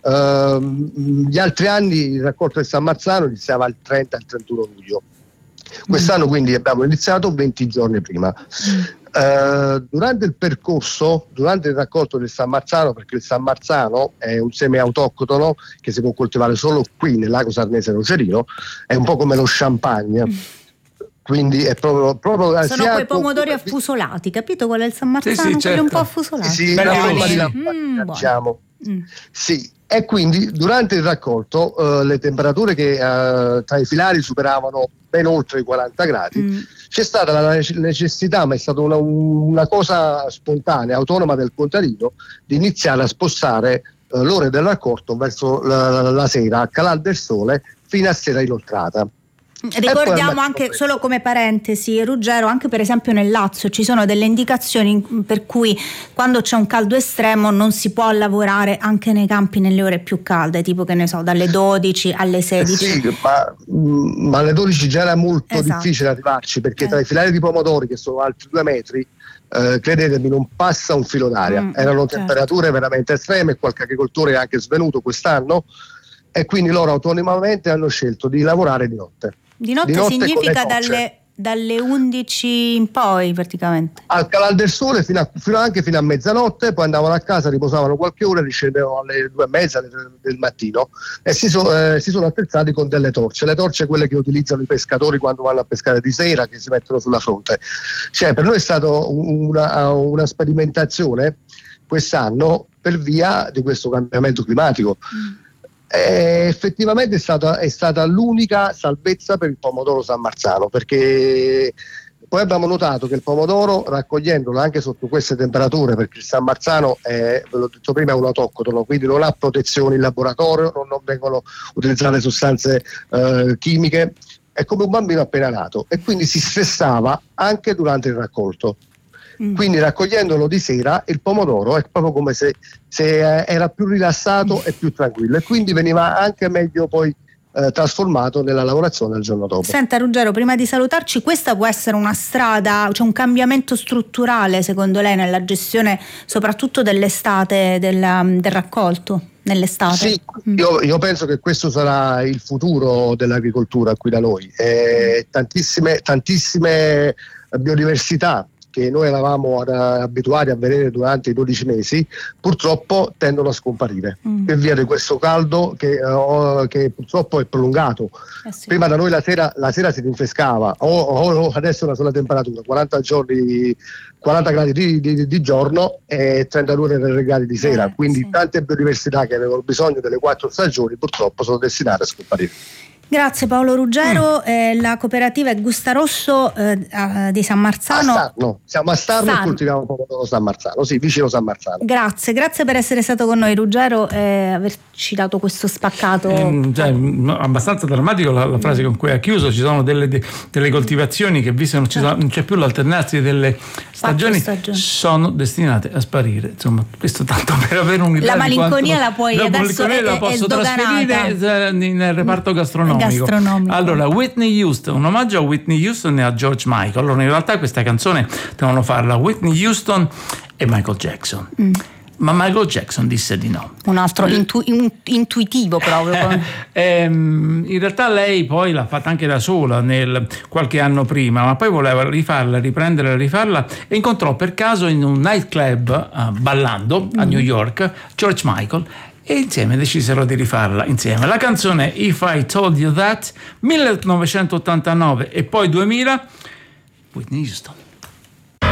Gli altri anni il raccolto del San Marzano iniziava il 30 e il 31 luglio. Quest'anno quindi abbiamo iniziato 20 giorni prima. Durante il percorso, durante il raccolto del San Marzano, perché il San Marzano è un seme autoctono che si può coltivare solo qui nel lago Sarnese Nocerino, è un po' come lo champagne. Quindi è proprio sono quei pomodori affusolati, capito qual è il San Marzano? Sì, certo. Un po' affusolati. Sì, una forma di lampadina, diciamo. Sì, e quindi durante il raccolto le temperature che tra i filari superavano ben oltre i 40 gradi, c'è stata la necessità, ma è stata una cosa spontanea, autonoma del contadino, di iniziare a spostare l'ora del raccolto verso la sera, a calar del sole, fino a sera inoltrata. Ricordiamo anche, solo come parentesi, Ruggero, anche per esempio nel Lazio ci sono delle indicazioni per cui quando c'è un caldo estremo non si può lavorare anche nei campi nelle ore più calde, tipo che ne so, dalle 12 alle 16. Sì, ma alle 12 già era molto difficile arrivarci, perché tra i filari di pomodori, che sono alti 2 metri, credetemi, non passa un filo d'aria. Erano temperature veramente estreme, qualche agricoltore è anche svenuto quest'anno, e quindi loro autonomamente hanno scelto di lavorare di notte. Di notte significa dalle 11 in poi praticamente. Al calar del sole fino a mezzanotte, poi andavano a casa, riposavano qualche ora e riscendevano alle 2:30 del mattino e si sono attrezzati con delle torce. Le torce, quelle che utilizzano i pescatori quando vanno a pescare di sera, che si mettono sulla fronte. Cioè, per noi è stata una sperimentazione quest'anno per via di questo cambiamento climatico. Effettivamente è stata l'unica salvezza per il pomodoro San Marzano, perché poi abbiamo notato che il pomodoro, raccogliendolo anche sotto queste temperature, perché il San Marzano ve l'ho detto prima, è un autoctono, quindi non ha protezioni in laboratorio, non vengono utilizzate sostanze chimiche, è come un bambino appena nato, e quindi si stressava anche durante il raccolto. Quindi raccogliendolo di sera il pomodoro è proprio come se era più rilassato e più tranquillo, e quindi veniva anche meglio poi trasformato nella lavorazione il giorno dopo. Senta Ruggero, prima di salutarci, questa può essere una strada, cioè un cambiamento strutturale secondo lei nella gestione soprattutto dell'estate, del raccolto nell'estate? Sì, io penso che questo sarà il futuro dell'agricoltura qui da noi. Tantissime biodiversità che noi eravamo abituati a vedere durante i 12 mesi, purtroppo tendono a scomparire per via di questo caldo che purtroppo è prolungato. Sì. Prima da noi la sera si rinfrescava, adesso è una sola temperatura, 40 gradi di giorno e 32 gradi di sera, quindi tante biodiversità che avevano bisogno delle 4 stagioni purtroppo sono destinate a scomparire. Grazie Paolo Ruggero. La cooperativa è Gustarosso di San Marzano. Siamo a Starno e coltiviamo pomodoro San Marzano, sì, vicino San Marzano. Grazie per essere stato con noi Ruggero e averci dato questo spaccato. Abbastanza drammatico la frase con cui ha chiuso. Ci sono delle coltivazioni che, visto che non c'è più l'alternarsi delle stagioni, sono destinate a sparire. Insomma, questo tanto per avere un'idea. La malinconia la puoi adesso la posso trasferire nel reparto gastronomico. Allora, Whitney Houston, un omaggio a Whitney Houston e a George Michael. Allora, in realtà questa canzone devono farla Whitney Houston e Michael Jackson. Ma Michael Jackson disse di no. Un altro intuitivo proprio. In realtà lei poi l'ha fatta anche da sola qualche anno prima, ma poi voleva rifarla e incontrò per caso in un nightclub ballando a New York George Michael, e insieme decisero di rifarla insieme. La canzone If I Told You That, 1989 e poi 2000, Whitney Houston.